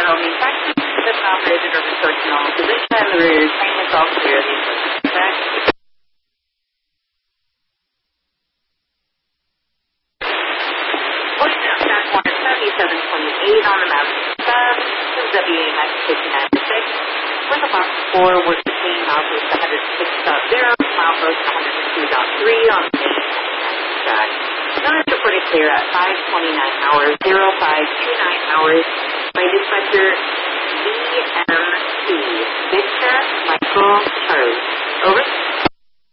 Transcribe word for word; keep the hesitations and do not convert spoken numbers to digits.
Wyoming, taxi that's operated or restored to normal position, and the rear train is all clear. The equipment check. Going down track one seventy-seven twenty-eight on the mountain sub, to W A X fifty-nine six, with a box four, work between milepost one hundred six point zero, milepost one hundred two point three on the main track. Notice reported clear at five twenty-nine hours, zero five two nine hours, by dispatcher V M C, Victor Michael Charlie. Over.